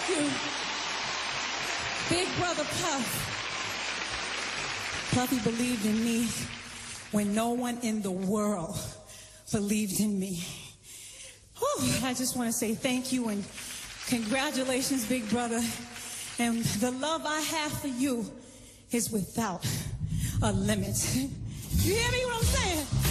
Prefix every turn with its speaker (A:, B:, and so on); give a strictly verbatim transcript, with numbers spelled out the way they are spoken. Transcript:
A: you. Big brother Puff. Puffy believed in me when no one in the world believed in me. Whew, I just want to say thank you and congratulations, big brother. And the love I have for you is without a limit. You hear me what I'm saying?